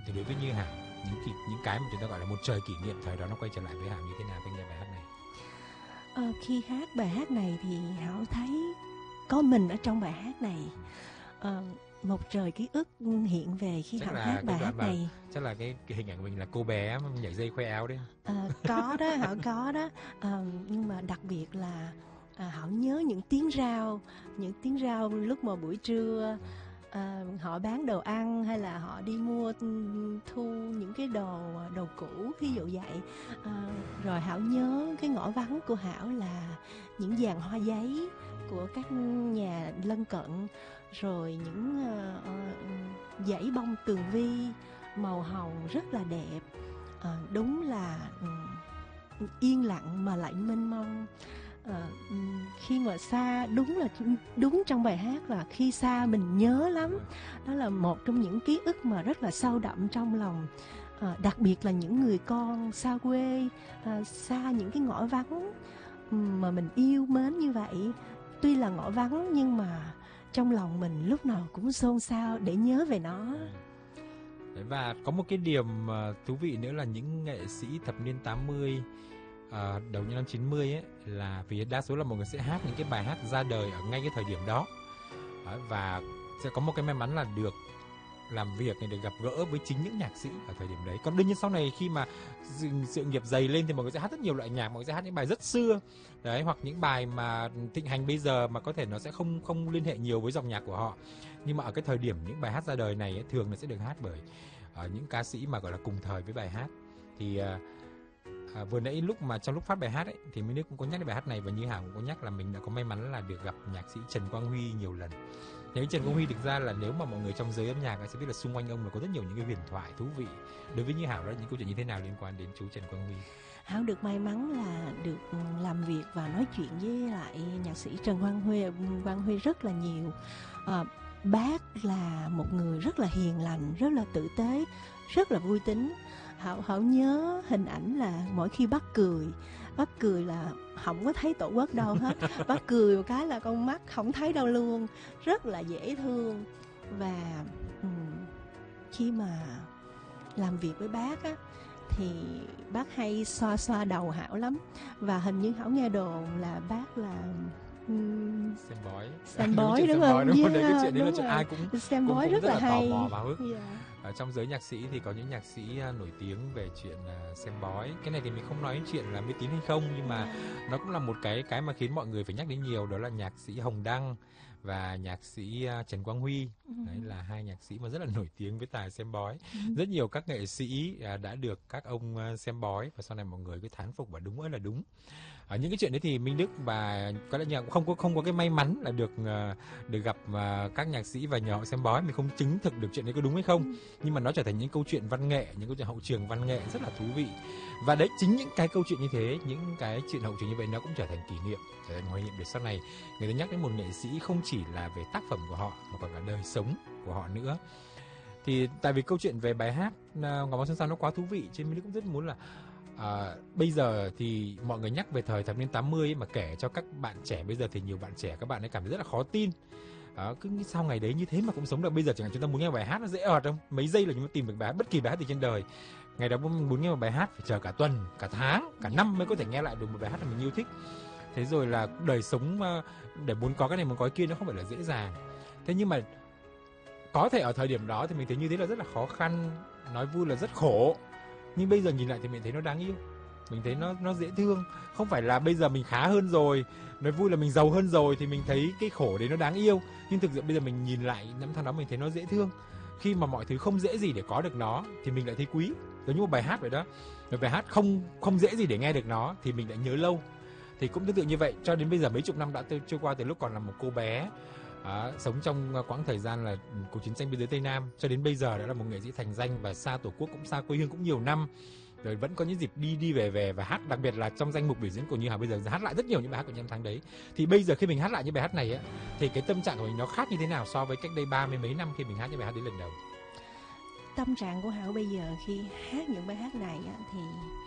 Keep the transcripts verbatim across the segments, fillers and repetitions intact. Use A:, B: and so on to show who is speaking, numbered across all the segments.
A: thì đối với Như Hảo, những kỷ, những cái mà chúng ta gọi là một trời kỷ niệm thời đó nó quay trở lại với Hảo như thế nào khi nghe bài hát này?
B: Ờ, khi hát bài hát này thì Hảo thấy có mình ở trong bài hát này. Ờ, một trời ký ức hiện về khi
A: Chắc
B: Hảo
A: là
B: hát
A: cái
B: bài
A: đoạn
B: hát
A: mà
B: này.
A: chắc là cái, cái hình ảnh mình là cô bé mà nhảy dây khoe áo đấy.
B: Ờ, có đó, Hảo có đó. Ờ, nhưng mà đặc biệt là à, Hảo nhớ những tiếng rao, những tiếng rao lúc mà buổi trưa à, họ bán đồ ăn hay là họ đi mua thu những cái đồ đồ cũ, ví dụ vậy. À, rồi Hảo nhớ cái ngõ vắng của Hảo là những dàn hoa giấy của các nhà lân cận, rồi những uh, uh, dãy bông tường vi màu hồng rất là đẹp. À, đúng là um, yên lặng mà lại mênh mông. À, khi mà xa, đúng là đúng trong bài hát là khi xa mình nhớ lắm. Đó là một trong những ký ức mà rất là sâu đậm trong lòng. À, đặc biệt là những người con xa quê, à, xa những cái ngõ vắng mà mình yêu mến như vậy. Tuy là ngõ vắng nhưng mà trong lòng mình lúc nào cũng xôn xao để nhớ về nó.
A: Đấy, và có một cái điểm thú vị nữa là những nghệ sĩ thập niên tám mươi, à, đầu những năm chín mươi ấy, là vì đa số là mọi người sẽ hát những cái bài hát ra đời ở ngay cái thời điểm đó. Đấy, và sẽ có một cái may mắn là được làm việc này, được gặp gỡ với chính những nhạc sĩ ở thời điểm đấy. Còn đương nhiên sau này khi mà sự, sự nghiệp dày lên thì mọi người sẽ hát rất nhiều loại nhạc, mọi người sẽ hát những bài rất xưa đấy, hoặc những bài mà thịnh hành bây giờ mà có thể nó sẽ không không liên hệ nhiều với dòng nhạc của họ. Nhưng mà ở cái thời điểm những bài hát ra đời này ấy, thường nó sẽ được hát bởi uh, những ca sĩ mà gọi là cùng thời với bài hát. Thì uh, À, vừa nãy lúc mà trong lúc phát bài hát ấy thì Minh Đức cũng có nhắc đến bài hát này, và Như Hảo cũng có nhắc là mình đã có may mắn là được gặp nhạc sĩ Trần Quang Huy nhiều lần. Nhạc sĩ Trần Quang Huy thực ra là nếu mà mọi người trong giới âm nhạc sẽ biết là xung quanh ông là có rất nhiều những cái huyền thoại thú vị. Đối với Như Hảo đó, những câu chuyện như thế nào liên quan đến chú Trần Quang Huy?
B: Hảo được may mắn là được làm việc và nói chuyện với lại nhạc sĩ Trần Quang Huy, Quang Huy rất là nhiều. À, bác là một người rất là hiền lành, rất là tử tế, rất là vui tính. Hảo, Hảo nhớ hình ảnh là mỗi khi bác cười, bác cười là không có thấy tổ quốc đâu hết. Bác cười một cái là con mắt không thấy đâu luôn, rất là dễ thương. Và um, khi mà làm việc với bác á, thì bác hay xoa xoa đầu Hảo lắm. Và hình như Hảo nghe đồn là bác là
A: um, xem bói
B: xem bói đúng không?
A: Đúng
B: Yeah,
A: đấy, cái chuyện đấy là chuyện
B: rồi.
A: ai cũng
B: xem
A: cũng,
B: bói
A: cũng
B: rất,
A: rất
B: là,
A: là
B: hay,
A: tò mò và hức.
B: Yeah.
A: Ở trong giới nhạc sĩ thì có những nhạc sĩ nổi tiếng về chuyện uh, xem bói. Cái này thì mình không nói đến chuyện là mê tín hay không, nhưng mà nó cũng là một cái cái mà khiến mọi người phải nhắc đến nhiều, đó là nhạc sĩ Hồng Đăng và nhạc sĩ uh, Trần Quang Huy. Đấy là hai nhạc sĩ mà rất là nổi tiếng với tài xem bói. Rất nhiều các nghệ sĩ uh, đã được các ông uh, xem bói, và sau này mọi người cứ thán phục và đúng ơi là đúng. Ở những cái chuyện đấy thì Minh Đức và có lẽ nhà cũng không có không có cái may mắn là được uh, được gặp uh, các nhạc sĩ và nhờ họ xem bói, mình không chứng thực được chuyện đấy có đúng hay không, nhưng mà nó trở thành những câu chuyện văn nghệ, những câu chuyện hậu trường văn nghệ rất là thú vị. Và đấy, chính những cái câu chuyện như thế, những cái chuyện hậu trường như vậy nó cũng trở thành kỷ niệm, trở thành hoài niệm để sau này người ta nhắc đến một nghệ sĩ không chỉ là về tác phẩm của họ mà còn cả đời sống của họ nữa. Thì tại vì câu chuyện về bài hát uh, Ngõ Vắng Xuân Sao nó quá thú vị, cho nên mình cũng rất muốn là À, bây giờ thì mọi người nhắc về thời thập niên tám mươi ấy, mà kể cho các bạn trẻ bây giờ thì nhiều bạn trẻ các bạn ấy cảm thấy rất là khó tin. À, cứ nghĩ sao ngày đấy như thế mà cũng sống được. Bây giờ chẳng hạn chúng ta muốn nghe bài hát nó dễ ợt không? Mấy giây là chúng ta tìm được bài hát, bất kỳ bài hát gì trên đời. Ngày đó muốn nghe một bài hát phải chờ cả tuần, cả tháng, cả năm mới có thể nghe lại được một bài hát mà mình yêu thích. Thế rồi là đời sống để muốn có cái này muốn có cái kia nó không phải là dễ dàng. Thế nhưng mà có thể ở thời điểm đó thì mình thấy như thế là rất là khó khăn, nói vui là rất khổ. Nhưng bây giờ nhìn lại thì mình thấy nó đáng yêu, mình thấy nó nó dễ thương. Không phải là bây giờ mình khá hơn rồi, nói vui là mình giàu hơn rồi thì mình thấy cái khổ đấy nó đáng yêu. Nhưng thực sự bây giờ mình nhìn lại năm tháng đó mình thấy nó dễ thương. Khi mà mọi thứ không dễ gì để có được nó thì mình lại thấy quý. Giống như một bài hát vậy đó. Một bài hát không không dễ gì để nghe được nó thì mình lại nhớ lâu. Thì cũng tương tự như vậy, cho đến bây giờ mấy chục năm đã trôi qua từ lúc còn là một cô bé À, sống trong quãng thời gian là cuộc chiến tranh biên giới Tây Nam, cho đến bây giờ đã là một nghệ sĩ thành danh và xa tổ quốc, cũng xa quê hương cũng nhiều năm rồi, vẫn có những dịp đi đi về về và hát. Đặc biệt là trong danh mục biểu diễn của Như Hảo bây giờ hát lại rất nhiều những bài hát của những năm tháng đấy. Thì bây giờ khi mình hát lại những bài hát này á, thì cái tâm trạng của mình nó khác như thế nào so với cách đây ba mươi mấy năm khi mình hát những bài hát đấy lần đầu?
B: Tâm trạng của Hảo bây giờ khi hát những bài hát này á, thì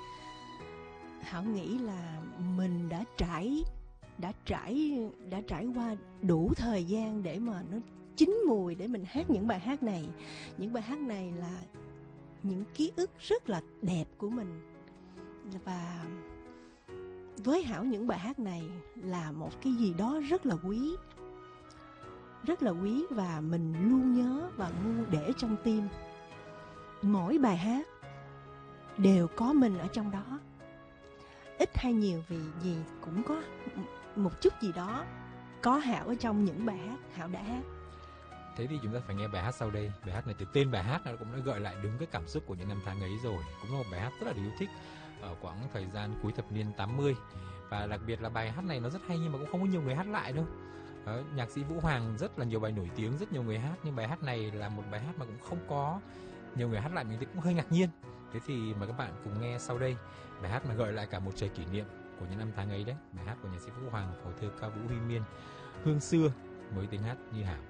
B: Hảo nghĩ là mình đã trải đã trải đã trải qua đủ thời gian để mà nó chín mùi để mình hát những bài hát này. Những bài hát này là những ký ức rất là đẹp của mình. Và với Hảo, những bài hát này là một cái gì đó rất là quý, rất là quý, và mình luôn nhớ và luôn để trong tim. Mỗi bài hát đều có mình ở trong đó, ít hay nhiều vì gì cũng có một chút gì đó có Hảo ở trong những bài hát Hảo đã hát.
A: Thế thì chúng ta phải nghe bài hát sau đây. Bài hát này từ tên bài hát nó cũng đã gợi lại đúng cái cảm xúc của những năm tháng ấy rồi. Cũng là một bài hát rất là yêu thích ở quãng thời gian cuối thập niên tám mươi. Và đặc biệt là bài hát này nó rất hay nhưng mà cũng không có nhiều người hát lại đâu. Đó, nhạc sĩ Vũ Hoàng rất là nhiều bài nổi tiếng, rất nhiều người hát, nhưng bài hát này là một bài hát mà cũng không có nhiều người hát lại, mình thì cũng hơi ngạc nhiên. Thế thì mời các bạn cùng nghe sau đây bài hát mà gợi lại cả một trời kỷ niệm của những năm tháng ấy đấy. Bài hát của nhạc sĩ Vũ Hoàng, phối thơ ca Vũ Huy Miên, Hương Xưa, với tiếng hát Như Hảo.